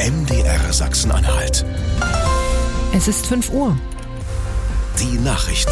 MDR Sachsen-Anhalt. Es ist 5 Uhr. Die Nachrichten.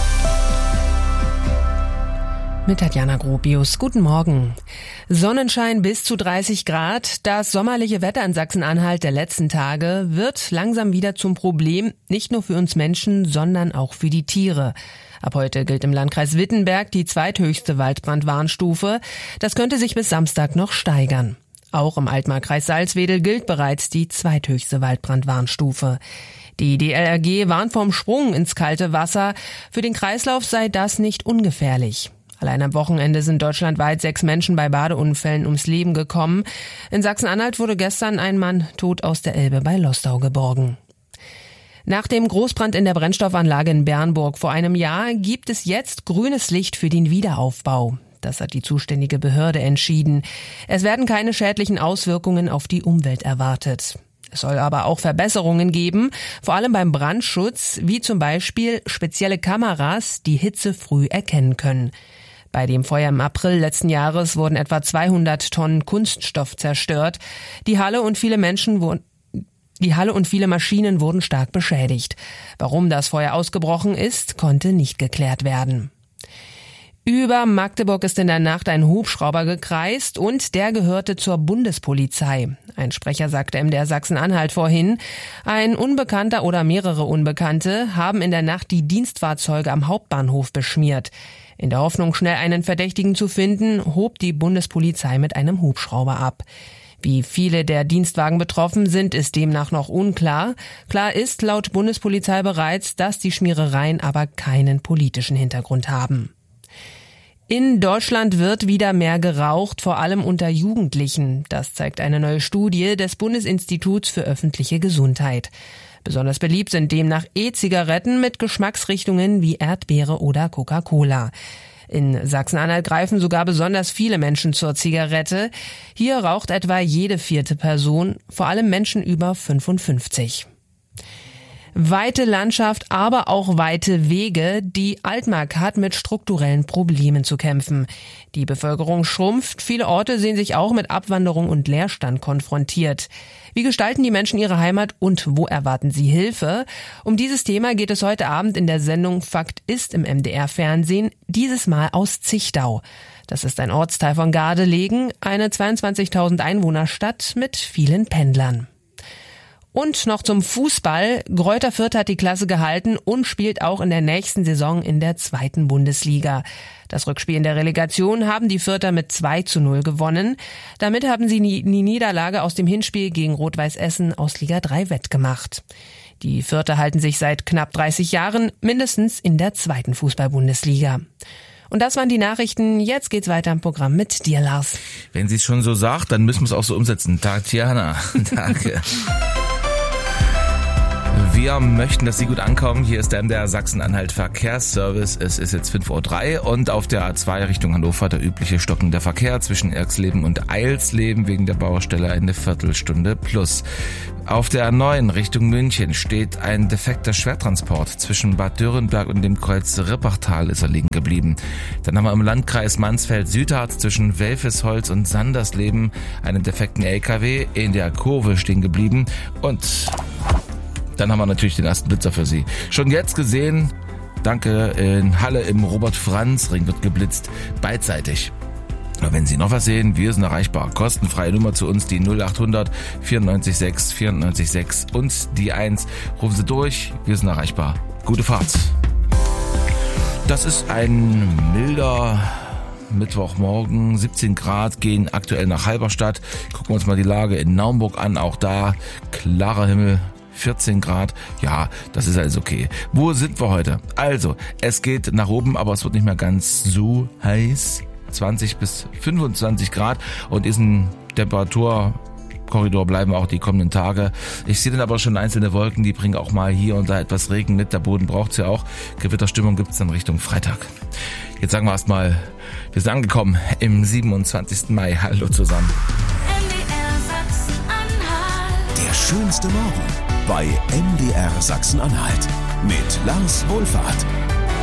Mit Tatjana Gropius. Guten Morgen. Sonnenschein bis zu 30 Grad. Das sommerliche Wetter in Sachsen-Anhalt der letzten Tage wird langsam wieder zum Problem, nicht nur für uns Menschen, sondern auch für die Tiere. Ab heute gilt im Landkreis Wittenberg die zweithöchste Waldbrandwarnstufe. Das könnte sich bis Samstag noch steigern. Auch im Altmarkkreis Salzwedel gilt bereits die zweithöchste Waldbrandwarnstufe. Die DLRG warnt vom Sprung ins kalte Wasser. Für den Kreislauf sei das nicht ungefährlich. Allein am Wochenende sind deutschlandweit 6 Menschen bei Badeunfällen ums Leben gekommen. In Sachsen-Anhalt wurde gestern ein Mann tot aus der Elbe bei Lostau geborgen. Nach dem Großbrand in der Brennstoffanlage in Bernburg vor einem Jahr gibt es jetzt grünes Licht für den Wiederaufbau. Das hat die zuständige Behörde entschieden. Es werden keine schädlichen Auswirkungen auf die Umwelt erwartet. Es soll aber auch Verbesserungen geben, vor allem beim Brandschutz, wie zum Beispiel spezielle Kameras, die Hitze früh erkennen können. Bei dem Feuer im April letzten Jahres wurden etwa 200 Tonnen Kunststoff zerstört. Die Halle und viele Maschinen wurden stark beschädigt. Warum das Feuer ausgebrochen ist, konnte nicht geklärt werden. Über Magdeburg ist in der Nacht ein Hubschrauber gekreist und der gehörte zur Bundespolizei. Ein Sprecher sagte MDR Sachsen-Anhalt vorhin, ein Unbekannter oder mehrere Unbekannte haben in der Nacht die Dienstfahrzeuge am Hauptbahnhof beschmiert. In der Hoffnung, schnell einen Verdächtigen zu finden, hob die Bundespolizei mit einem Hubschrauber ab. Wie viele der Dienstwagen betroffen sind, ist demnach noch unklar. Klar ist laut Bundespolizei bereits, dass die Schmierereien aber keinen politischen Hintergrund haben. In Deutschland wird wieder mehr geraucht, vor allem unter Jugendlichen. Das zeigt eine neue Studie des Bundesinstituts für öffentliche Gesundheit. Besonders beliebt sind demnach E-Zigaretten mit Geschmacksrichtungen wie Erdbeere oder Coca-Cola. In Sachsen-Anhalt greifen sogar besonders viele Menschen zur Zigarette. Hier raucht etwa jede 4. Person, vor allem Menschen über 55. Weite Landschaft, aber auch weite Wege. Die Altmark hat mit strukturellen Problemen zu kämpfen. Die Bevölkerung schrumpft. Viele Orte sehen sich auch mit Abwanderung und Leerstand konfrontiert. Wie gestalten die Menschen ihre Heimat und wo erwarten sie Hilfe? Um dieses Thema geht es heute Abend in der Sendung Fakt ist im MDR-Fernsehen, dieses Mal aus Zichtau. Das ist ein Ortsteil von Gardelegen, eine 22.000 Einwohnerstadt mit vielen Pendlern. Und noch zum Fußball. Greuther Fürth hat die Klasse gehalten und spielt auch in der nächsten Saison in der 2. Bundesliga. Das Rückspiel in der Relegation haben die Fürther mit 2:0 gewonnen. Damit haben sie die Niederlage aus dem Hinspiel gegen Rot-Weiß Essen aus Liga 3 wettgemacht. Die Fürther halten sich seit knapp 30 Jahren mindestens in der 2. Fußball-Bundesliga. Und das waren die Nachrichten. Jetzt geht's weiter im Programm mit dir, Lars. Wenn sie es schon so sagt, dann müssen wir es auch so umsetzen. Tatjana, danke. Wir möchten, dass Sie gut ankommen. Hier ist der MDR Sachsen-Anhalt Verkehrsservice. Es ist jetzt 5:03 Uhr und auf der A2 Richtung Hannover der übliche stockende Verkehr zwischen Erxleben und Eilsleben wegen der Baustelle eine Viertelstunde plus. Auf der A9 Richtung München steht ein defekter Schwertransport. Zwischen Bad Dürrenberg und dem Kreuz Rippachtal ist er liegen geblieben. Dann haben wir im Landkreis Mansfeld-Südharz zwischen Welfesholz und Sandersleben einen defekten LKW in der Kurve stehen geblieben. Und dann haben wir natürlich den ersten Blitzer für Sie. Schon jetzt gesehen, danke, in Halle im Robert-Franz-Ring wird geblitzt, beidseitig. Aber wenn Sie noch was sehen, wir sind erreichbar. Kostenfreie Nummer zu uns, die 0800 94 6 94 6 und die 1. Rufen Sie durch, wir sind erreichbar. Gute Fahrt. Das ist ein milder Mittwochmorgen, 17 Grad, gehen aktuell nach Halberstadt. Gucken wir uns mal die Lage in Naumburg an, auch da klarer Himmel. 14 Grad, ja, das ist alles okay. Wo sind wir heute? Also, es geht nach oben, aber es wird nicht mehr ganz so heiß. 20 bis 25 Grad und diesen Temperaturkorridor bleiben auch die kommenden Tage. Ich sehe dann aber schon einzelne Wolken, die bringen auch mal hier und da etwas Regen mit. Der Boden braucht es ja auch. Gewitterstimmung gibt es dann Richtung Freitag. Jetzt sagen wir erstmal, wir sind angekommen im 27. Mai. Hallo zusammen. Der schönste Morgen bei MDR Sachsen-Anhalt mit Lars Wohlfahrt.